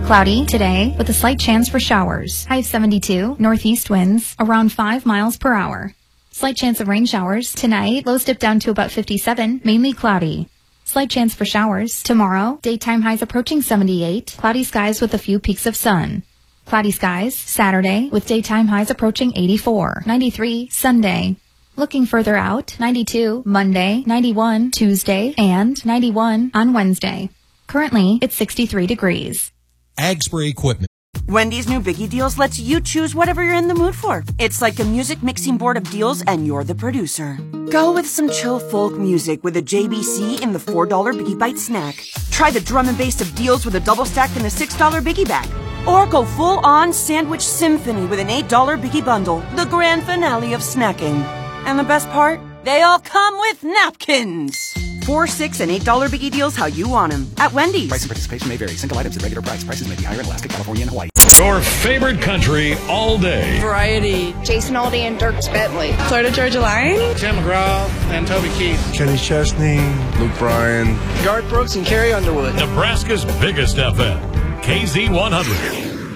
Cloudy today with a slight chance for showers. High of 72. Northeast winds around 5 miles per hour. Slight chance of rain showers tonight. Lows dip down to about 57. Mainly cloudy. Slight chance for showers tomorrow. Daytime highs approaching 78. Cloudy skies with a few peaks of sun. Cloudy skies Saturday with daytime highs approaching 84. 93 Sunday. Looking further out, 92 Monday, 91 Tuesday, and 91 on Wednesday. Currently, it's 63 degrees. Ag Spray Equipment. Wendy's new Biggie Deals lets you choose whatever you're in the mood for. It's like a music mixing board of deals and you're the producer. Go with some chill folk music with a JBC in the $4 Biggie Bite snack. Try the drum and bass of deals with a double stack in the $6 Biggie Bag. Or go full-on sandwich symphony with an $8 Biggie Bundle, the grand finale of snacking. And the best part? They all come with napkins. $4, $6, and $8 Biggie Deals how you want them. At Wendy's. Price and participation may vary. Single items at regular price. Prices may be higher in Alaska, California, and Hawaii. Your favorite country all day. Variety. Jason Aldean and Dierks Bentley. Florida Georgia Line. Tim McGraw and Toby Keith. Kenny Chesney. Luke Bryan. Garth Brooks and Carrie Underwood. Nebraska's biggest FM. KZ100.